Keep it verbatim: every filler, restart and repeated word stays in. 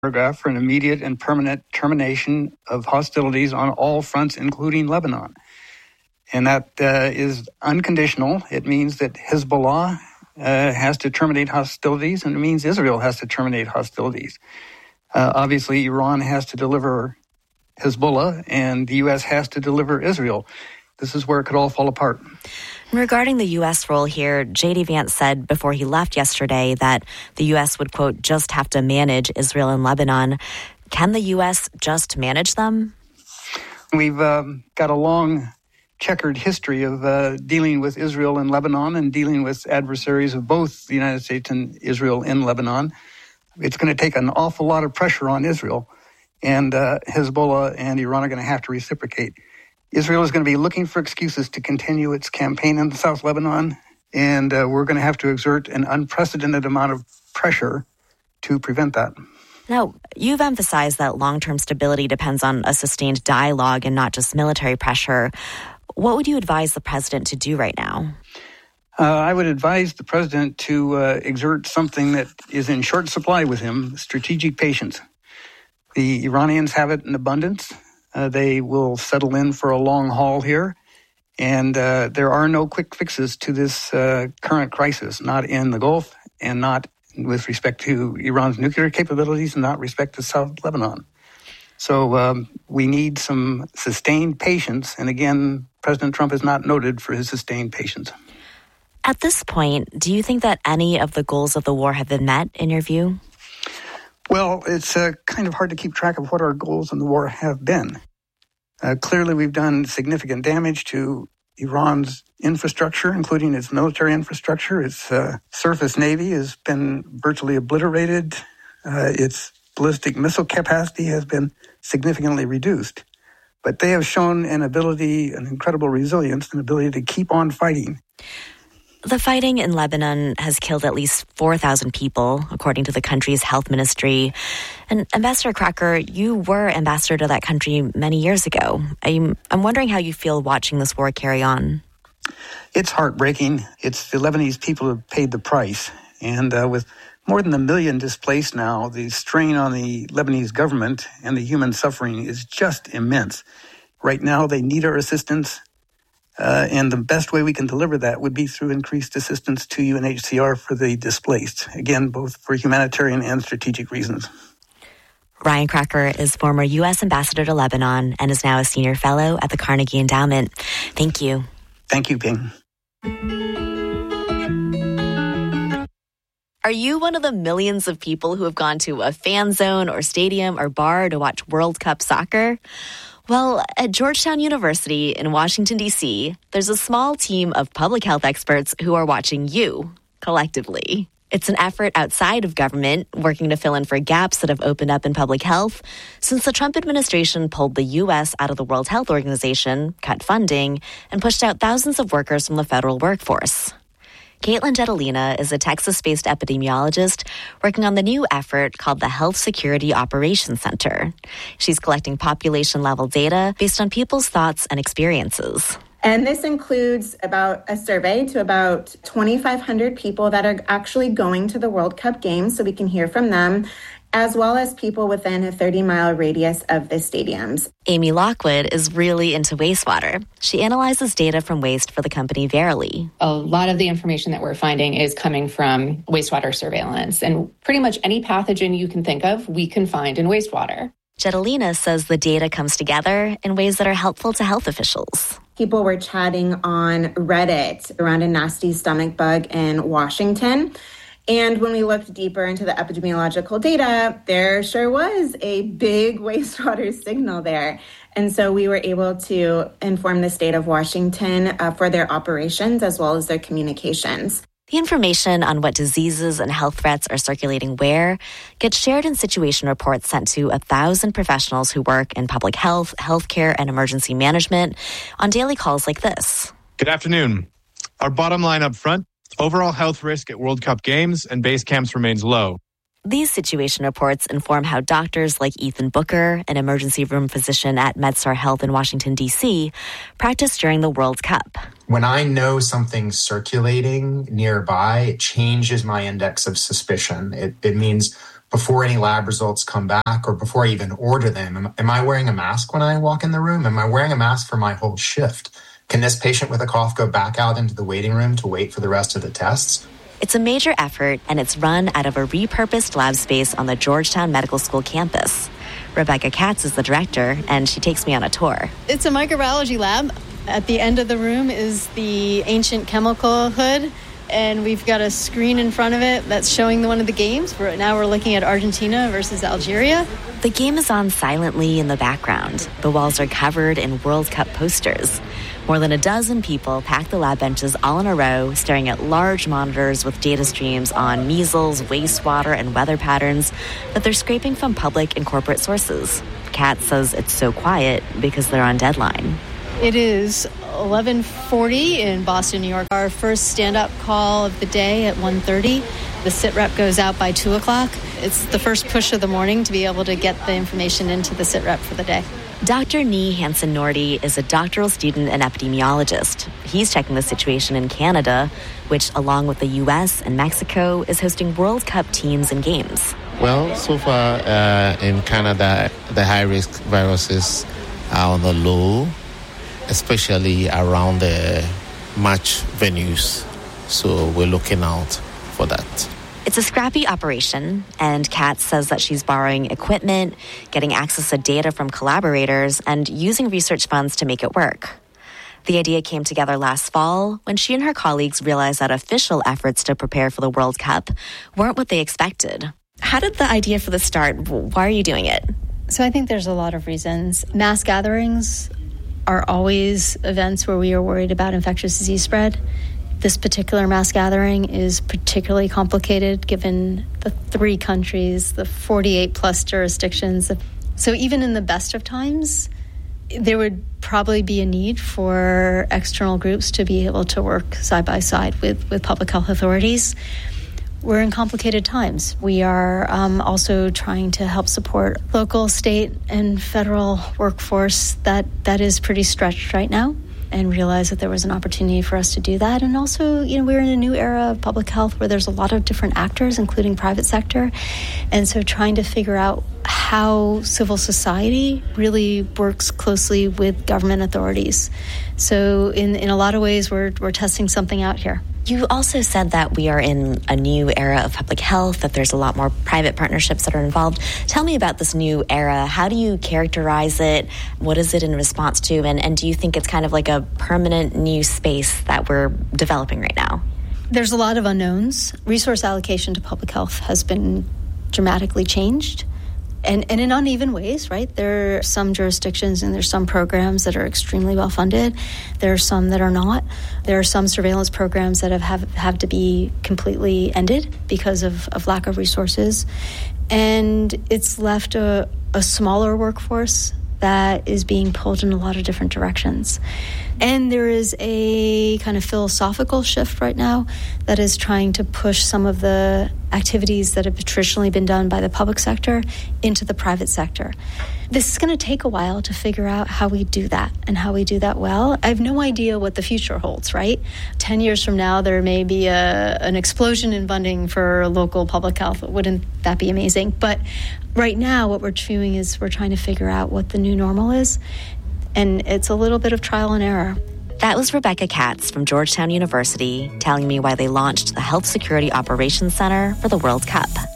paragraph for an immediate and permanent termination of hostilities on all fronts, including Lebanon. And that uh, is unconditional. It means that Hezbollah uh, has to terminate hostilities, and it means Israel has to terminate hostilities. Uh, obviously, Iran has to deliver Hezbollah, and the U S has to deliver Israel. This is where it could all fall apart. Regarding the U S role here, J D. Vance said before he left yesterday that the U S would, quote, just have to manage Israel and Lebanon. Can the U S just manage them? We've um, got a long checkered history of uh, dealing with Israel and Lebanon and dealing with adversaries of both the United States and Israel in Lebanon. It's going to take an awful lot of pressure on Israel, and uh, Hezbollah and Iran are going to have to reciprocate. Israel is going to be looking for excuses to continue its campaign in South Lebanon, and uh, we're going to have to exert an unprecedented amount of pressure to prevent that. Now, you've emphasized that long-term stability depends on a sustained dialogue and not just military pressure. What would you advise the president to do right now? Uh, I would advise the president to uh, exert something that is in short supply with him, strategic patience. The Iranians have it in abundance. Uh, they will settle in for a long haul here. And uh, there are no quick fixes to this uh, current crisis, not in the Gulf and not with respect to Iran's nuclear capabilities and not respect to South Lebanon. So um, we need some sustained patience. And again, President Trump is not noted for his sustained patience. At this point, do you think that any of the goals of the war have been met, in your view? Well, it's uh, kind of hard to keep track of what our goals in the war have been. Uh, clearly, we've done significant damage to Iran's infrastructure, including its military infrastructure. Its uh, surface navy has been virtually obliterated. Uh, its ballistic missile capacity has been significantly reduced. But they have shown an ability, an incredible resilience, an ability to keep on fighting. The fighting in Lebanon has killed at least four thousand people, according to the country's health ministry. And Ambassador Crocker, you were ambassador to that country many years ago. I'm, I'm wondering how you feel watching this war carry on. It's heartbreaking. It's the Lebanese people who have paid the price. And uh, with more than a million displaced now, the strain on the Lebanese government and the human suffering is just immense. Right now, they need our assistance. Uh, and the best way we can deliver that would be through increased assistance to U N H C R for the displaced. Again, both for humanitarian and strategic reasons. Ryan Crocker is former U S ambassador to Lebanon and is now a senior fellow at the Carnegie Endowment. Thank you. Thank you, Ping. Are you one of the millions of people who have gone to a fan zone or stadium or bar to watch World Cup soccer? Well, at Georgetown University in Washington, D C, there's a small team of public health experts who are watching you, collectively. It's an effort outside of government, working to fill in for gaps that have opened up in public health since the Trump administration pulled the U S out of the World Health Organization, cut funding, and pushed out thousands of workers from the federal workforce. Caitlin Jetelina is a Texas-based epidemiologist working on the new effort called the Health Security Operations Center. She's collecting population-level data based on people's thoughts and experiences. And this includes about a survey to about twenty-five hundred people that are actually going to the World Cup games, so we can hear from them, as well as people within a thirty-mile radius of the stadiums. Amy Lockwood is really into wastewater. She analyzes data from waste for the company Verily. A lot of the information that we're finding is coming from wastewater surveillance. And pretty much any pathogen you can think of, we can find in wastewater. Jetelina says the data comes together in ways that are helpful to health officials. People were chatting on Reddit around a nasty stomach bug in Washington. And when we looked deeper into the epidemiological data, there sure was a big wastewater signal there. And so we were able to inform the state of Washington uh, for their operations as well as their communications. The information on what diseases and health threats are circulating where gets shared in situation reports sent to a thousand professionals who work in public health, healthcare, and emergency management on daily calls like this. Good afternoon. Our bottom line up front, overall health risk at World Cup games and base camps remains low. These situation reports inform how doctors like Ethan Booker, an emergency room physician at MedStar Health in Washington, D C, practice during the World Cup. When I know something's circulating nearby, it changes my index of suspicion. It, it means before any lab results come back or before I even order them, am, am I wearing a mask when I walk in the room? Am I wearing a mask for my whole shift? Can this patient with a cough go back out into the waiting room to wait for the rest of the tests? It's a major effort, and it's run out of a repurposed lab space on the Georgetown Medical School campus. Rebecca Katz is the director, and she takes me on a tour. It's a microbiology lab. At the end of the room is the ancient chemical hood, and we've got a screen in front of it that's showing one of the games. Right now we're looking at Argentina versus Algeria. The game is on silently in the background. The walls are covered in World Cup posters. More than a dozen people pack the lab benches all in a row, staring at large monitors with data streams on measles, wastewater, and weather patterns that they're scraping from public and corporate sources. Katz says it's so quiet because they're on deadline. It is eleven forty in Boston, New York. Our first stand-up call of the day at one thirty. The sit rep goes out by two o'clock. It's the first push of the morning to be able to get the information into the sit rep for the day. Doctor Nee Hansen-Nordy is a doctoral student and epidemiologist. He's checking the situation in Canada, which, along with the U S and Mexico, is hosting World Cup teams and games. Well, so far uh, in Canada, the high-risk viruses are on the low, especially around the match venues. So we're looking out for that. It's a scrappy operation, and Katz says that she's borrowing equipment, getting access to data from collaborators, and using research funds to make it work. The idea came together last fall when she and her colleagues realized that official efforts to prepare for the World Cup weren't what they expected. How did the idea for this start? Why are you doing it? So I think there's a lot of reasons. Mass gatherings are always events where we are worried about infectious disease spread. This particular mass gathering is particularly complicated given the three countries, the forty-eight plus jurisdictions. So even in the best of times, there would probably be a need for external groups to be able to work side by side with, with public health authorities. We're in complicated times. We are um, also trying to help support local, state, and federal workforce that, that is pretty stretched right now, and realize that there was an opportunity for us to do that. And also, you know, we're in a new era of public health where there's a lot of different actors, including private sector. And so trying to figure out how civil society really works closely with government authorities. So in, in a lot of ways, we're we're testing something out here. You also said that we are in a new era of public health, that there's a lot more private partnerships that are involved. Tell me about this new era. How do you characterize it? What is it in response to? And, and do you think it's kind of like a permanent new space that we're developing right now? There's a lot of unknowns. Resource allocation to public health has been dramatically changed. And, and in uneven ways, right? There are some jurisdictions and there's some programs that are extremely well funded. There are some that are not. There are some surveillance programs that have have, have to be completely ended because of, of lack of resources. And it's left a, a smaller workforce that is being pulled in a lot of different directions. And there is a kind of philosophical shift right now that is trying to push some of the activities that have traditionally been done by the public sector into the private sector. This is going to take a while to figure out how we do that and how we do that well. I have no idea what the future holds, right? Ten years from now, there may be a, an explosion in funding for local public health. Wouldn't that be amazing? But right now, what we're doing is we're trying to figure out what the new normal is. And it's a little bit of trial and error. That was Rebecca Katz from Georgetown University telling me why they launched the Health Security Operations Center for the World Cup.